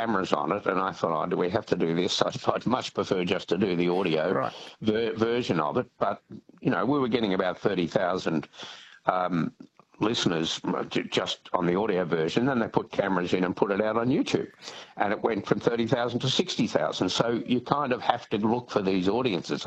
cameras on it, and I thought, oh, do we have to do this? I'd much prefer just to do the audio version of it. But, we were getting about 30,000 listeners just on the audio version. Then they put cameras in and put it out on YouTube, and it went from 30,000 to 60,000. So you kind of have to look for these audiences.